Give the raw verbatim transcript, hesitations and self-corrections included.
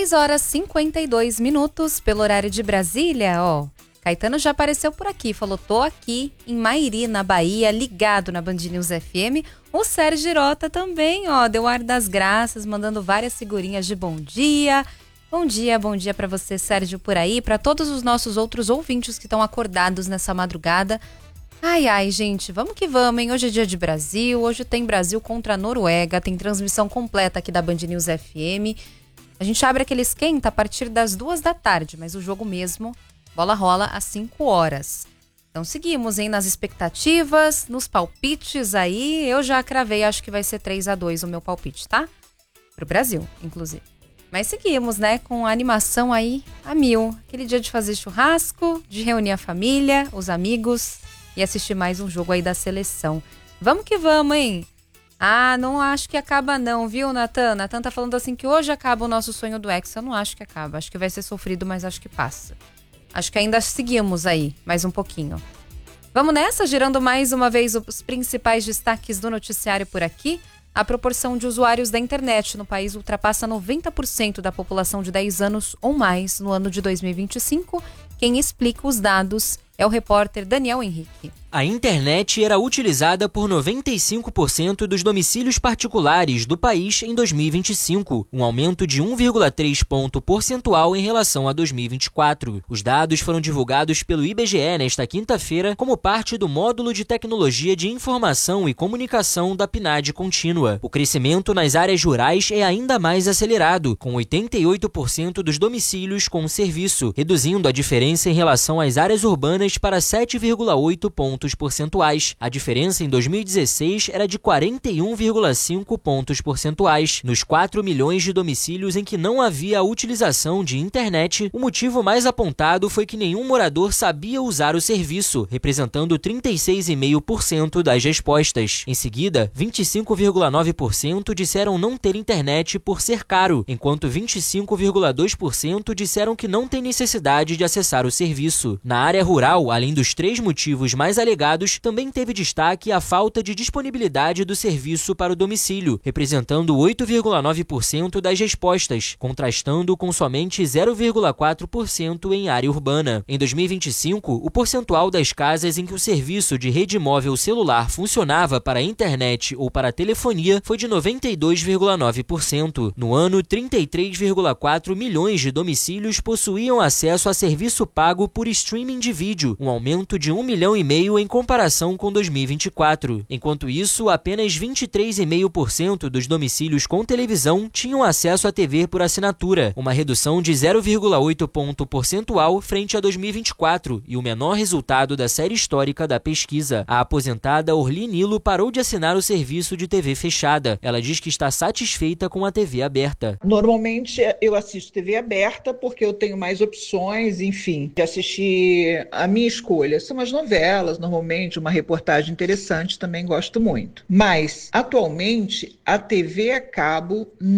seis horas e cinquenta e dois minutos pelo horário de Brasília, ó. Caetano já apareceu por aqui, falou, tô aqui em Mairi, na Bahia, ligado na Band News F M. O Sérgio Girota também, ó, deu ar das graças, mandando várias figurinhas de bom dia. Bom dia, bom dia pra você, Sérgio, por aí, pra todos os nossos outros ouvintes que estão acordados nessa madrugada. Ai, ai, gente, vamos que vamos, hein? Hoje é dia de Brasil, hoje tem Brasil contra a Noruega, tem transmissão completa aqui da Band News F M. A gente abre aquele esquenta a partir das duas da tarde, mas o jogo mesmo, bola rola às cinco horas. Então seguimos, hein, nas expectativas, nos palpites aí. Eu já cravei, acho que vai ser três a dois o meu palpite, tá? Pro Brasil, inclusive. Mas seguimos, né, com a animação aí a mil. Aquele dia de fazer churrasco, de reunir a família, os amigos e assistir mais um jogo aí da seleção. Vamos que vamos, hein? Ah, não acho que acaba não, viu, Natan? Natan tá falando assim que hoje acaba o nosso sonho do Hexa. Eu não acho que acaba. Acho que vai ser sofrido, mas acho que passa. Acho que ainda seguimos aí, mais um pouquinho. Vamos nessa, girando mais uma vez os principais destaques do noticiário por aqui. A proporção de usuários da internet no país ultrapassa noventa por cento da população de dez anos ou mais no ano de dois mil e vinte e cinco. Quem explica os dados é o repórter Daniel Henrique. A internet era utilizada por noventa e cinco por cento dos domicílios particulares do país em dois mil e vinte e cinco, um aumento de um vírgula três ponto percentual em relação a dois mil e vinte e quatro. Os dados foram divulgados pelo I B G E nesta quinta-feira como parte do Módulo de Tecnologia de Informação e Comunicação da P N A D contínua. O crescimento nas áreas rurais é ainda mais acelerado, com oitenta e oito por cento dos domicílios com serviço, reduzindo a diferença em relação às áreas urbanas para sete vírgula oito pontos percentuais. A diferença em dois mil e dezesseis era de quarenta e um vírgula cinco pontos percentuais. Nos quatro milhões de domicílios em que não havia a utilização de internet, o motivo mais apontado foi que nenhum morador sabia usar o serviço, representando trinta e seis vírgula cinco por cento das respostas. Em seguida, vinte e cinco vírgula nove por cento disseram não ter internet por ser caro, enquanto vinte e cinco vírgula dois por cento disseram que não tem necessidade de acessar o serviço. Na área rural, além dos três motivos mais alegados, também teve destaque a falta de disponibilidade do serviço para o domicílio, representando oito vírgula nove por cento das respostas, contrastando com somente zero vírgula quatro por cento em área urbana. Em dois mil e vinte e cinco, o percentual das casas em que o serviço de rede móvel celular funcionava para a internet ou para a telefonia foi de noventa e dois vírgula nove por cento. No ano, trinta e três vírgula quatro milhões de domicílios possuíam acesso a serviço pago por streaming de vídeo, um aumento de um milhão e meio em comparação com dois mil e vinte e quatro. Enquanto isso, apenas vinte e três vírgula cinco por cento dos domicílios com televisão tinham acesso à T V por assinatura, uma redução de zero vírgula oito ponto percentual frente a dois mil e vinte e quatro e o menor resultado da série histórica da pesquisa. A aposentada Orli Nilo parou de assinar o serviço de T V fechada. Ela diz que está satisfeita com a T V aberta. Normalmente eu assisto T V aberta porque eu tenho mais opções, enfim, de assistir a minha escolha. São as novelas, normalmente, uma reportagem interessante, também gosto muito. Mas, atualmente, a T V a cabo